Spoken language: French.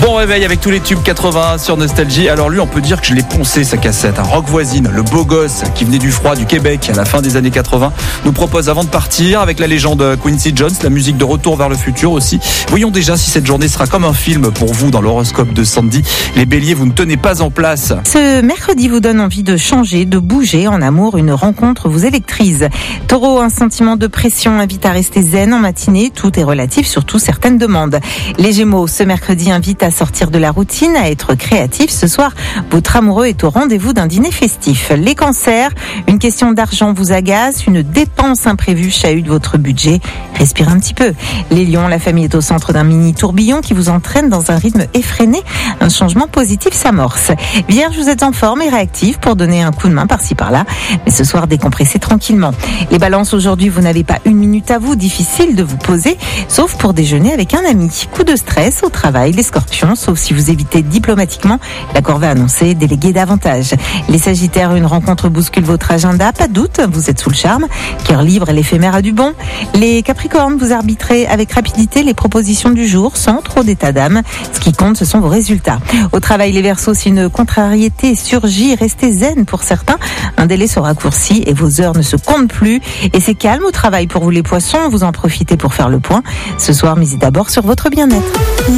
Bon réveil avec tous les tubes 80 sur Nostalgie. Alors lui, on peut dire que je l'ai poncé sa cassette. Rock Voisine, le beau gosse qui venait du froid du Québec à la fin des années 80, nous propose avant de partir avec la légende Quincy Jones, la musique de Retour vers le futur aussi. Voyons déjà si cette journée sera comme un film pour vous dans l'horoscope de Sandy. Les béliers, vous ne tenez pas en place. Ce mercredi vous donne envie de changer, de bouger. En amour, une rencontre vous électrise. Taureau, un sentiment de pression invite à rester zen en matinée. Tout est relatif, surtout certaines demandes. Les Gémeaux, ce mercredi invite à sortir de la routine, à être créatif. Ce soir, votre amoureux est au rendez-vous d'un dîner festif. Les Cancers, une question d'argent vous agace, une dépense imprévue chahute votre budget. Respirez un petit peu. Les Lions, la famille est au centre d'un mini tourbillon qui vous entraîne dans un rythme effréné. Un changement positif s'amorce. Vierge, vous êtes en forme et réactif pour donner un coup de main par-ci par-là. Mais ce soir, décompressez tranquillement. Les Balances, aujourd'hui, vous n'avez pas une minute à vous. Difficile de vous poser, sauf pour déjeuner avec un ami. Coup de stress au travail, les Scorpions, sauf si vous évitez diplomatiquement la corvée annoncée, déléguez davantage. Les Sagittaires, une rencontre bouscule votre agenda, pas de doute, vous êtes sous le charme. Cœur libre et l'éphémère a du bon. Les Capricornes, vous arbitrez avec rapidité les propositions du jour sans trop d'état d'âme. Ce qui compte, ce sont vos résultats. Au travail, les Verseaux, si une contrariété surgit, restez zen pour certains. Un délai se raccourcit et vos heures ne se comptent plus. Et c'est calme au travail pour vous les Poissons, vous en profitez pour faire le point. Ce soir, misez d'abord sur votre bien-être.